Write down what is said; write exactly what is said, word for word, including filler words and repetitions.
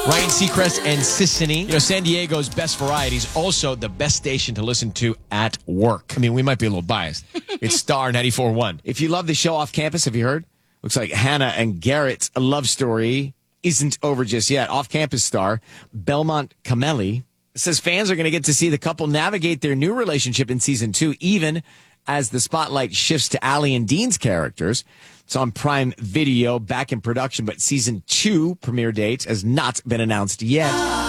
Ryan Seacrest and Sissany. You know, San Diego's best variety is also the best station to listen to at work. I mean, we might be a little biased. It's Star ninety-four point one. If you love the show Off Campus, have you heard? Looks like Hannah and Garrett's love story isn't over just yet. Off Campus star Belmont Cameli says fans are going to get to see the couple navigate their new relationship in season two, even as the spotlight shifts to Allie and Dean's characters. It's on Prime Video, back in production, but season two premiere date has not been announced yet.